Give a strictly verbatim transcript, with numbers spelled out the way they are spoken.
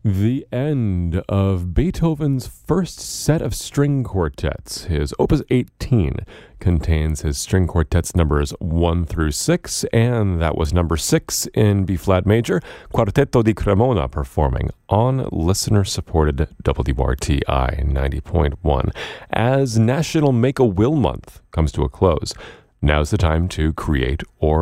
The end of Beethoven's first set of string quartets. His Opus eighteen contains his string quartets numbers one through six, and that was number six in B-flat major, Quartetto di Cremona performing on listener-supported W R T I ninety point one. As National Make-A-Will Month comes to a close, now's the time to create or